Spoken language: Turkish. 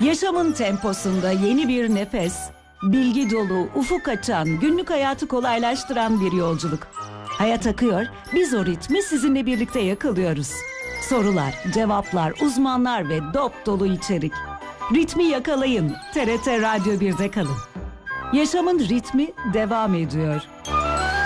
Yaşamın temposunda yeni bir nefes, bilgi dolu, ufuk açan, günlük hayatı kolaylaştıran bir yolculuk. Hayat akıyor, biz o ritmi sizinle birlikte yakalıyoruz. Sorular, cevaplar, uzmanlar ve dop dolu içerik. Ritmi yakalayın, TRT Radyo 1'de kalın. Yaşamın ritmi devam ediyor.